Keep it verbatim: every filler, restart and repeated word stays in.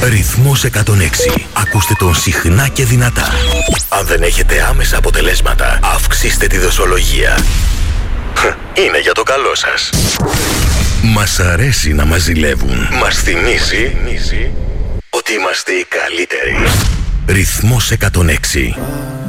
Ρυθμός εκατόν έξι. Ακούστε τον συχνά και δυνατά. Αν δεν έχετε άμεσα αποτελέσματα, αυξήστε τη δοσολογία. Είναι για το καλό σας. Μας αρέσει να μας ζηλεύουν. Μας θυμίζει ότι είμαστε οι καλύτεροι. Ρυθμός εκατόν έξι.